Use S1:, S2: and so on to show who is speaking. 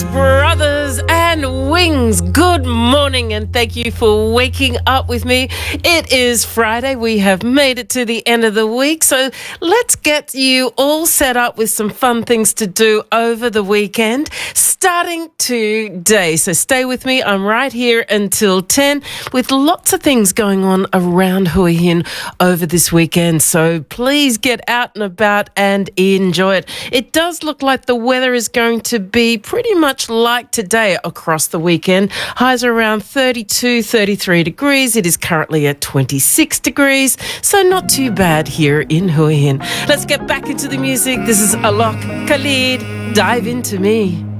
S1: Brothers and Wings. Good morning and thank you for waking up with me. It is Friday. We have made it to the end of the week. So let's get you all set up with some fun things to do over the weekend, starting today. So stay with me. I'm right here until 10 with lots of things going on around Hua Hin over this weekend. So please get out and about and enjoy it. It does look like the weather is going to be pretty much like today across the weekend. Highs are around 32, 33 degrees. It is currently at 26 degrees, so not too bad here in Hua Hin. Let's get back into the music. This is Alok Khalid. Dive into me.